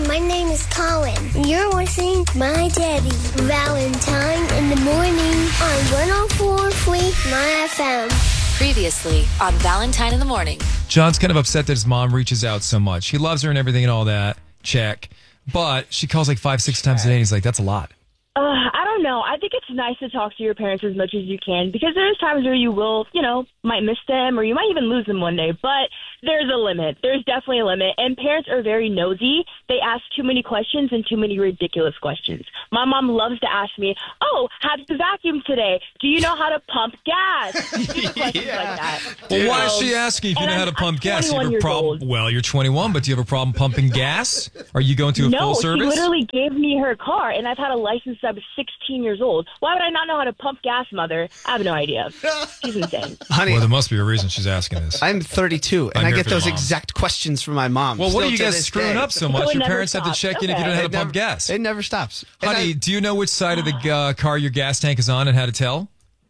my name is Colin. You're listening to My Daddy, Valentine in the morning on 104.3 My FM. Previously on Valentine in the morning. John's kind of upset that his mom reaches out so much. He loves her and everything and all that. Check. But she calls like 5-6 times a day and he's like, that's a lot. I don't know. I think it's nice to talk to your parents as much as you can because there's times where you will, might miss them or you might even lose them one day. But there's a limit. There's definitely a limit. And parents are very nosy. They ask too many questions and too many ridiculous questions. My mom loves to ask me, oh, how did you vacuum today? Do you know how to pump gas? Questions like that. Well, why is she asking if you know how to pump gas? You have a problem. Well, you're 21, but do you have a problem pumping gas? Are you going to a full service? No, she literally gave me her car, and I've had a license since I was 16 years old. Why would I not know how to pump gas, Mother? I have no idea. She's insane. Honey, well, there must be a reason she's asking this. I'm 32, and I get those exact questions from my mom. Well, what are you guys screwing up so much? Your parents have to check in if you don't know how to pump gas. It never stops. Honey, do you know which side of the car your gas tank is on and how to tell?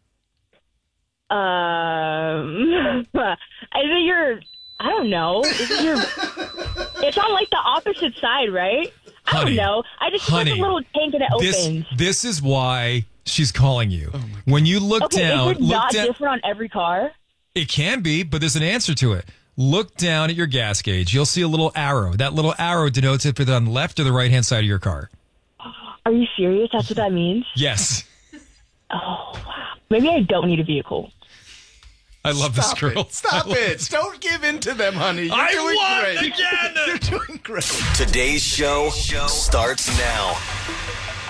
I don't know. It's on like the opposite side, right? I don't know. I just put a little tank and it opens. This is why she's calling you. When you look down, is it not different on every car? It can be, but there's an answer to it. Look down at your gas gauge. You'll see a little arrow. That little arrow denotes if it's on the left or the right-hand side of your car. Are you serious? That's what that means? Yes. Oh, wow. Maybe I don't need a vehicle. I love this girl. Stop it. Don't give in to them, honey. You're doing great. Again. You're doing great. Today's show starts now.